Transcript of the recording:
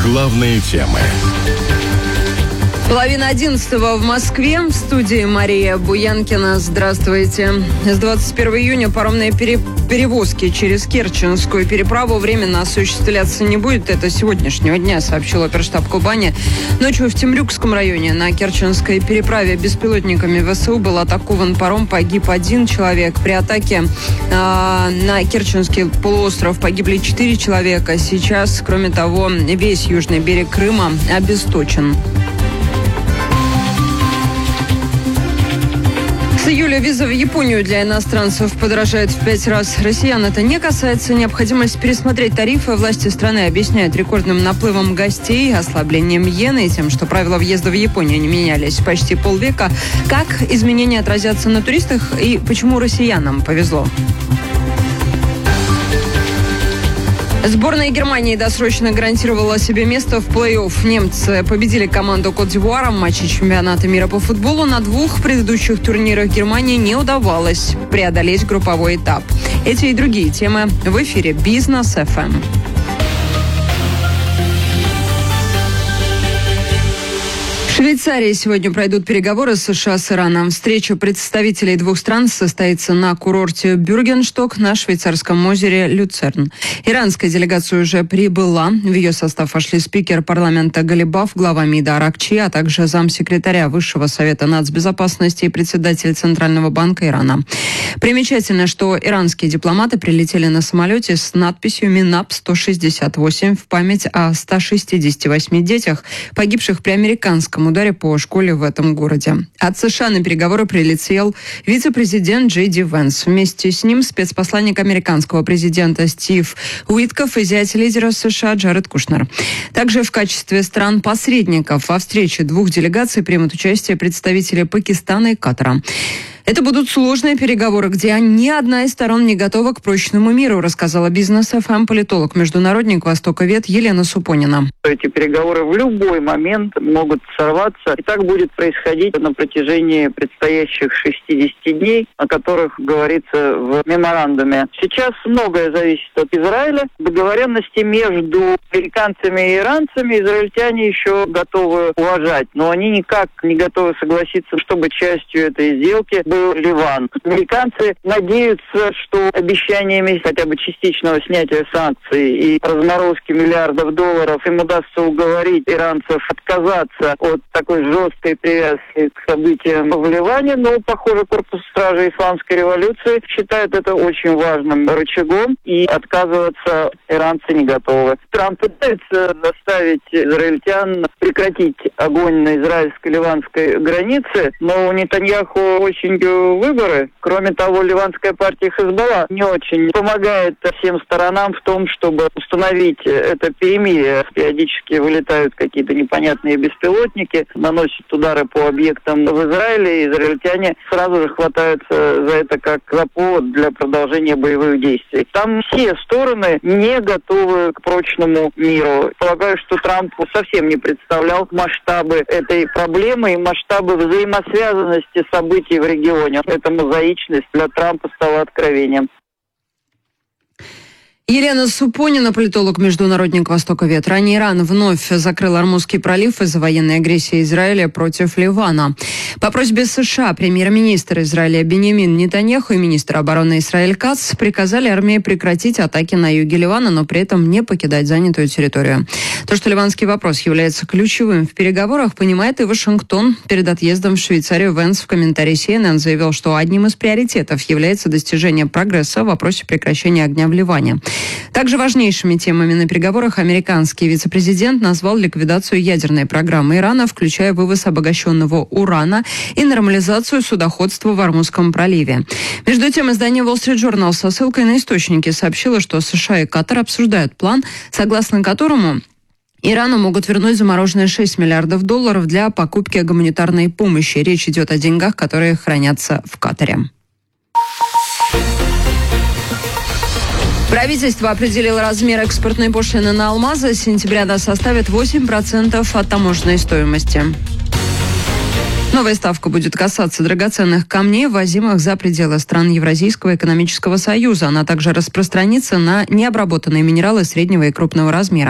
Главные темы. 10:30 в Москве. В студии Мария Буянкина. Здравствуйте. С 21 июня паромные перевозки через Керченскую переправу временно осуществляться не будет. Это сегодняшнего дня, сообщил оперштаб Кубани. Ночью в Темрюкском районе на Керченской переправе беспилотниками ВСУ был атакован паром. Погиб один человек. При атаке на Керченский полуостров погибли 4 человека. Сейчас, кроме того, весь южный берег Крыма обесточен. С июля виза в Японию для иностранцев подорожает в 5 раз. Россиян это не касается. Необходимость пересмотреть тарифы власти страны объясняют рекордным наплывом гостей, ослаблением иены и тем, что правила въезда в Японию не менялись почти полвека. Как изменения отразятся на туристах и почему россиянам повезло? Сборная Германии досрочно гарантировала себе место в плей-офф. Немцы победили команду Кот-д'Ивуара в матче чемпионата мира по футболу. На 2 предыдущих турнирах Германии не удавалось преодолеть групповой этап. Эти и другие темы в эфире «Бизнес ФМ». В Швейцарии сегодня пройдут переговоры США с Ираном. Встреча представителей двух стран состоится на курорте Бюргеншток на швейцарском озере Люцерн. Иранская делегация уже прибыла. В ее состав вошли спикер парламента Галибаф, глава МИДа Аракчи, а также замсекретаря Высшего совета нацбезопасности и председатель Центрального банка Ирана. Примечательно, что иранские дипломаты прилетели на самолете с надписью «Минап-168» в память о 168 детях, погибших при американском ударе по школе в этом городе. От США на переговоры прилетел вице-президент Джей Ди Венс. Вместе с ним спецпосланник американского президента Стив Уиткоф и зять лидера США Джаред Кушнер. Также в качестве стран-посредников во встрече двух делегаций примут участие представители Пакистана и Катара. Это будут сложные переговоры, где ни одна из сторон не готова к прочному миру, рассказала «Бизнес ФМ» политолог-международник, востоковед Елена Супонина. Эти переговоры в любой момент могут сорваться. И так будет происходить на протяжении предстоящих 60 дней, о которых говорится в меморандуме. Сейчас многое зависит от Израиля. Договоренности между американцами и иранцами израильтяне еще готовы уважать, но они никак не готовы согласиться, чтобы частью этой сделки был Ливан. Американцы надеются, что обещаниями хотя бы частичного снятия санкций и разморозки миллиардов долларов им удастся уговорить иранцев отказаться от такой жесткой привязки к событиям в Ливане, но, похоже, корпус стражи исламской революции считает это очень важным рычагом, и отказываться иранцы не готовы. Трамп пытается заставить израильтян прекратить огонь на израильско-ливанской границе, но у Нетаньяху очень выборы. Кроме того, ливанская партия Хезболла не очень помогает всем сторонам в том, чтобы установить это перемирие. Периодически вылетают какие-то непонятные беспилотники, наносят удары по объектам в Израиле, и израильтяне сразу же хватаются за это как за повод для продолжения боевых действий. Там все стороны не готовы к прочному миру. Полагаю, что Трамп совсем не представлял масштабы этой проблемы и масштабы взаимосвязанности событий в регионе. Эта мозаичность для Трампа стала откровением. Елена Супонина, политолог-международник, востоковед. Ранее Иран вновь закрыл Ормузский пролив из-за военной агрессии Израиля против Ливана. По просьбе США премьер-министр Израиля Биньямин Нетаньяху и министр обороны Исраэль Кац приказали армии прекратить атаки на юге Ливана, но при этом не покидать занятую территорию. То, что ливанский вопрос является ключевым в переговорах, понимает и Вашингтон. Перед отъездом в Швейцарию Венс в комментарии CNN заявил, что одним из приоритетов является достижение прогресса в вопросе прекращения огня в Ливане. Также важнейшими темами на переговорах американский вице-президент назвал ликвидацию ядерной программы Ирана, включая вывоз обогащенного урана и нормализацию судоходства в Ормузском проливе. Между тем, издание Wall Street Journal со ссылкой на источники сообщило, что США и Катар обсуждают план, согласно которому Ирану могут вернуть замороженные $6 миллиардов для покупки гуманитарной помощи. Речь идет о деньгах, которые хранятся в Катаре. Правительство определило размер экспортной пошлины на алмазы. С сентября она составит 8% от таможенной стоимости. Новая ставка будет касаться драгоценных камней, ввозимых за пределы стран Евразийского экономического союза. Она также распространится на необработанные минералы среднего и крупного размера.